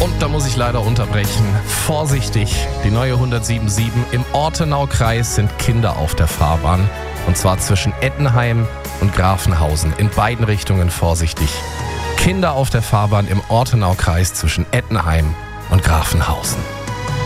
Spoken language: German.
Und da muss ich leider unterbrechen. Vorsichtig, die neue 177. Im Ortenaukreis sind Kinder auf der Fahrbahn. Und zwar zwischen Ettenheim und Grafenhausen. In beiden Richtungen vorsichtig. Kinder auf der Fahrbahn im Ortenaukreis zwischen Ettenheim und Grafenhausen.